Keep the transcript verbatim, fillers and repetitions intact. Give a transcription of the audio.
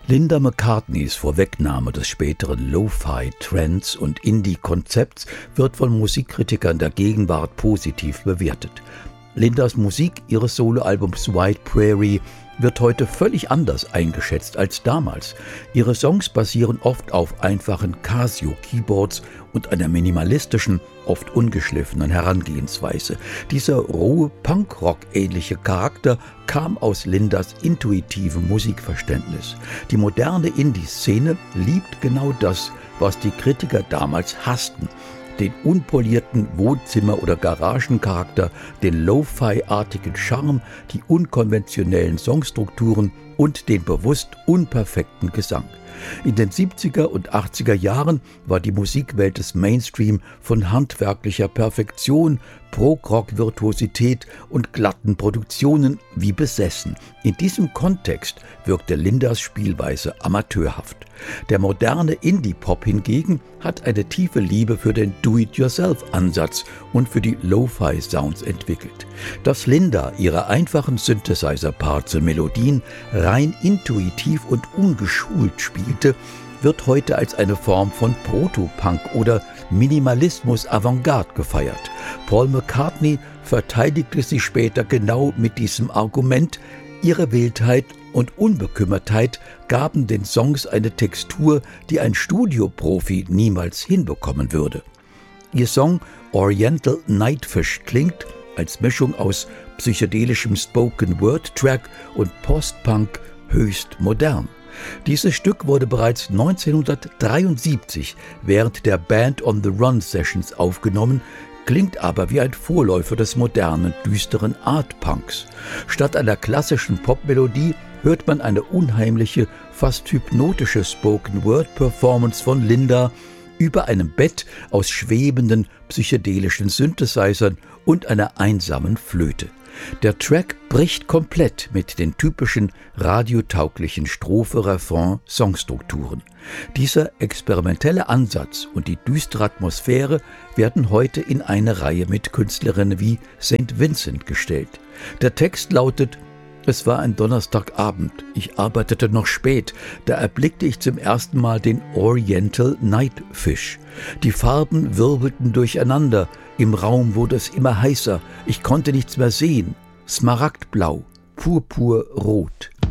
Linda McCartneys Vorwegnahme des späteren Lo-Fi, Trance und Indie-Konzepts wird von Musikkritikern der Gegenwart positiv bewertet. Lindas Musik ihres Soloalbums White Prairie wird heute völlig anders eingeschätzt als damals. Ihre Songs basieren oft auf einfachen Casio-Keyboards und einer minimalistischen, oft ungeschliffenen Herangehensweise. Dieser rohe Punkrock-ähnliche Charakter kam aus Lindas intuitivem Musikverständnis. Die moderne Indie-Szene liebt genau das, was die Kritiker damals hassten: den unpolierten Wohnzimmer- oder Garagencharakter, den Lo-Fi-artigen Charme, die unkonventionellen Songstrukturen und den bewusst unperfekten Gesang. In den siebziger und achtziger Jahren war die Musikwelt des Mainstream von handwerklicher Perfektion, Prog-Rock-Virtuosität und glatten Produktionen wie besessen. In diesem Kontext wirkte Lindas Spielweise amateurhaft. Der moderne Indie-Pop hingegen hat eine tiefe Liebe für den Do-it-yourself-Ansatz und für die Lo-Fi-Sounds entwickelt. Dass Linda ihre einfachen Synthesizer-Parts und Melodien rein intuitiv und ungeschult spielte, wird heute als eine Form von Proto-Punk oder Minimalismus-Avantgarde gefeiert. Paul McCartney verteidigte sie später genau mit diesem Argument. Ihre Wildheit und Unbekümmertheit gaben den Songs eine Textur, die ein Studioprofi niemals hinbekommen würde. Ihr Song Oriental Nightfish klingt als Mischung aus psychedelischem Spoken-Word-Track und Post-Punk höchst modern. Dieses Stück wurde bereits neunzehnhundertdreiundsiebzig während der Band on the Run Sessions aufgenommen, klingt aber wie ein Vorläufer des modernen, düsteren Art-Punks. Statt einer klassischen Popmelodie hört man eine unheimliche, fast hypnotische Spoken-Word-Performance von Linda über einem Bett aus schwebenden, psychedelischen Synthesizern und einer einsamen Flöte. Der Track bricht komplett mit den typischen radiotauglichen Strophe-Refrain-Songstrukturen. Dieser experimentelle Ansatz und die düstere Atmosphäre werden heute in eine Reihe mit Künstlerinnen wie Saint Vincent gestellt. Der Text lautet: Es war ein Donnerstagabend, ich arbeitete noch spät, da erblickte ich zum ersten Mal den Oriental Nightfish. Die Farben wirbelten durcheinander, im Raum wurde es immer heißer, ich konnte nichts mehr sehen. Smaragdblau, purpurrot.